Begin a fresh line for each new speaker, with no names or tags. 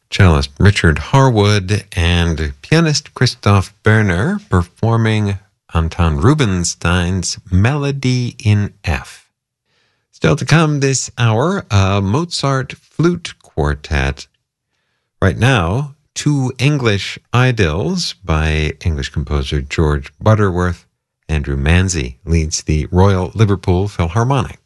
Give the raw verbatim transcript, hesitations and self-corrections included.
cellist Richard Harwood and pianist Christoph Berner performing Anton Rubinstein's Melody in F. Still to come this hour, a Mozart flute quartet. Right now, two English idylls by English composer George Butterworth. Andrew Manzi leads the Royal Liverpool Philharmonic.